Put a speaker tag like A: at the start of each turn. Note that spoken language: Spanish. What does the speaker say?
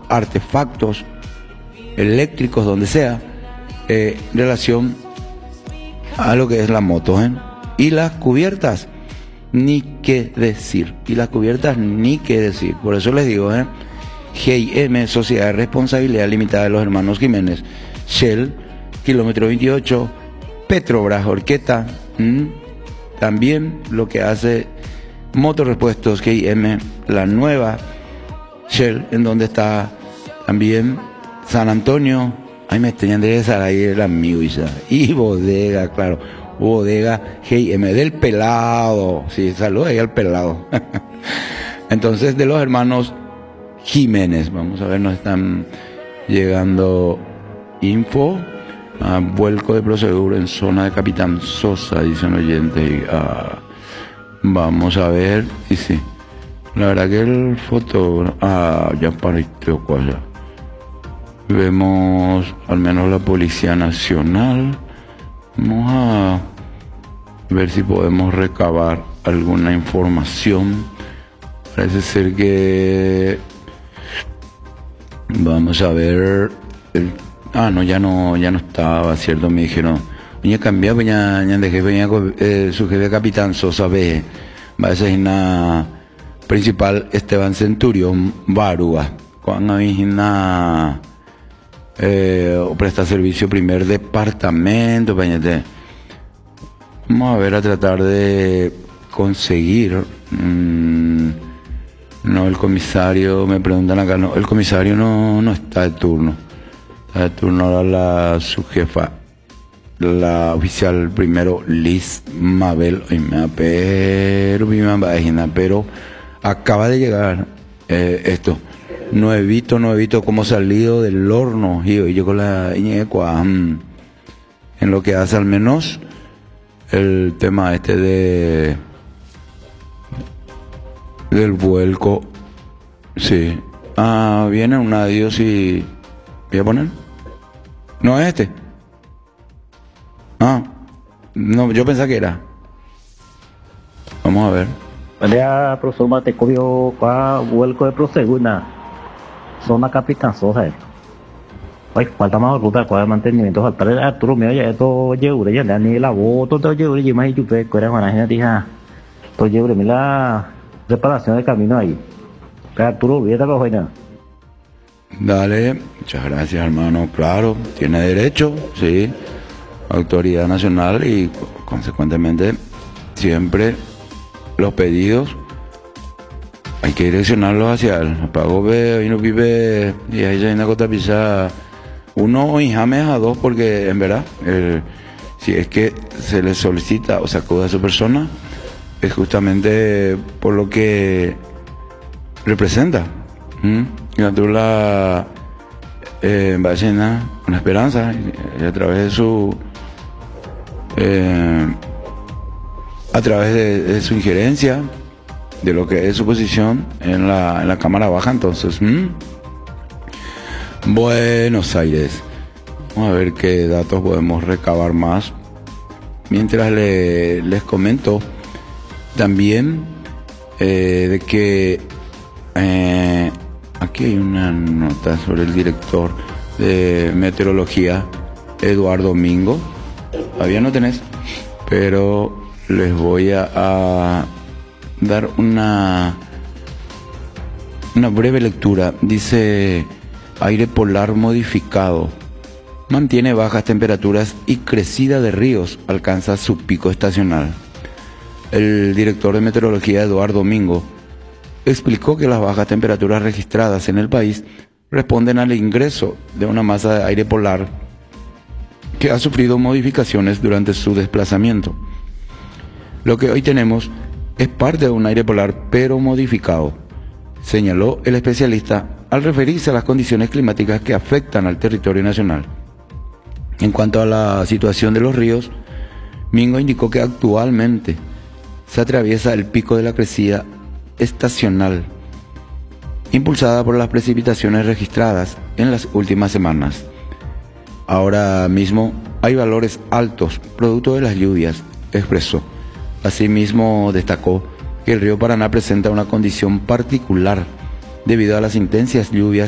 A: artefactos eléctricos, donde sea, en relación a lo que es la moto, ¿eh? Y las cubiertas, ni qué decir. Por eso les digo, GIM, Sociedad de Responsabilidad Limitada de los Hermanos Jiménez, Shell, kilómetro 28, Petrobras, Orqueta, también lo que hace Motorrepuestos GIM, la nueva Shell, en donde está también San Antonio. Ahí me tenían de esa, ahí el amigo y bodega, claro, bodega GIM del pelado, sí, saludos ahí al pelado. Entonces, de los hermanos Jiménez, vamos a ver, nos están llegando info. Vuelco de Prosegur en zona de Capitán Sosa, dicen oyentes. Vamos a ver, y sí, la verdad que el foto, ya para ya. Vemos al menos la Policía Nacional. Vamos a ver si podemos recabar alguna información. Parece ser que vamos a ver no, ya no estaba, cierto, me dijeron. Oye, cambió, pues ya dejé, su jefe Capitán Sosa B. Va a ser una principal Esteban Centurión Barúa. Cuando hay una presta servicio primer departamento, pañete. Vamos a ver, a tratar de conseguir. No, el comisario, me preguntan acá, no, el comisario no está de turno. Está de turno ahora su jefa, la oficial primero Liz Mabel, pero acaba de llegar esto. Nuevito, como salido del horno, y yo con la iñecua, en lo que hace al menos el tema del vuelco, sí. Viene un adiós y voy a poner. No es este. No, yo pensaba que era. Vamos a ver.
B: Allá, profesor Mateco, vio vuelco de Proseguna, zona Capitán Sosa. Ay, falta más ruta de mantenimiento, falta el Arturo, mira, ya esto lleure, ya ni la voto, todo lleure, y más y chupe, que era una gente, todo lleure, mira la reparación del camino ahí. Arturo, olvídate la vaina.
A: Dale, muchas gracias, hermano. Claro, tiene derecho, sí, autoridad nacional, y consecuentemente siempre los pedidos hay que direccionarlos hacia el pago B, y no vive, y ahí hay una cosa pisada. Uno y james a dos, porque en verdad, si es que se le solicita o se acude a su persona, es justamente por lo que representa. Y tú la va a llenar una esperanza, y a través de su de su injerencia, de lo que es su posición en la Cámara Baja. Entonces, Buenos Aires, vamos a ver qué datos podemos recabar más. Mientras les comento también de que aquí hay una nota sobre el director de meteorología, Eduardo Mingo. Todavía no tenés, pero les voy a dar una breve lectura. Dice: aire polar modificado mantiene bajas temperaturas y crecida de ríos alcanza su pico estacional. El director de meteorología, Eduardo Mingo, explicó que las bajas temperaturas registradas en el país responden al ingreso de una masa de aire polar que ha sufrido modificaciones durante su desplazamiento. Lo que hoy tenemos es parte de un aire polar, pero modificado, señaló el especialista al referirse a las condiciones climáticas que afectan al territorio nacional. En cuanto a la situación de los ríos, Mingo indicó que actualmente se atraviesa el pico de la crecida estacional, impulsada por las precipitaciones registradas en las últimas semanas. Ahora mismo hay valores altos producto de las lluvias, expresó. Asimismo, destacó que el río Paraná presenta una condición particular debido a las intensas lluvias